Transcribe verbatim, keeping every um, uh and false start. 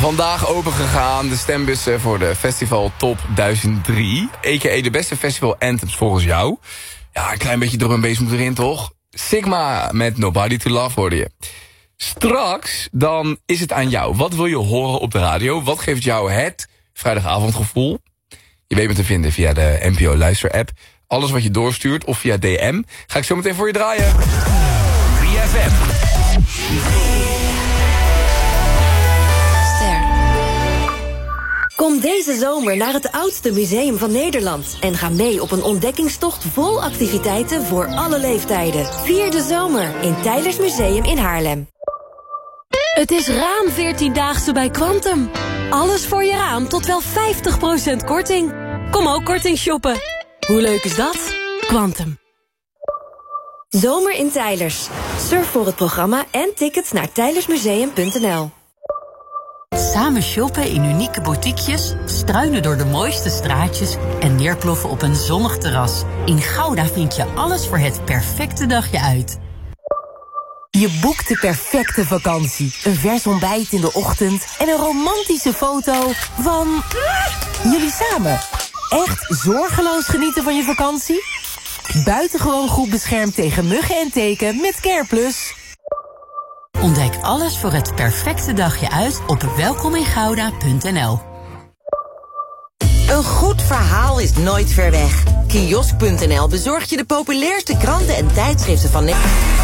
Vandaag opengegaan de stembussen voor de Festival Top duizend drie. A K A de beste festival anthems volgens jou. Ja, een klein beetje drum en bass moet erin, toch? Sigma met Nobody to Love hoorde je. Straks, dan is het aan jou. Wat wil je horen op de radio? Wat geeft jou het vrijdagavondgevoel? Je weet me te vinden via de N P O Luister-app. Alles wat je doorstuurt of via D M. Ga ik zo meteen voor je draaien. drie F M. Kom deze zomer naar het oudste museum van Nederland en ga mee op een ontdekkingstocht vol activiteiten voor alle leeftijden. Vier de zomer in Teylers Museum in Haarlem. Het is raam veertiendaagse bij Quantum. Alles voor je raam tot wel vijftig procent korting. Kom ook korting shoppen. Hoe leuk is dat? Quantum. Zomer in Teylers. Surf voor het programma en tickets naar teylersmuseum punt n l. Samen shoppen in unieke boutiquejes, struinen door de mooiste straatjes en neerploffen op een zonnig terras. In Gouda vind je alles voor het perfecte dagje uit. Je boekt de perfecte vakantie. Een vers ontbijt in de ochtend en een romantische foto van jullie samen. Echt zorgeloos genieten van je vakantie? Buitengewoon goed beschermd tegen muggen en teken met CarePlus. Ontdek alles voor het perfecte dagje uit op welkomingouda punt n l. Een goed verhaal is nooit ver weg. Kiosk punt n l bezorgt je de populairste kranten en tijdschriften van Nederland.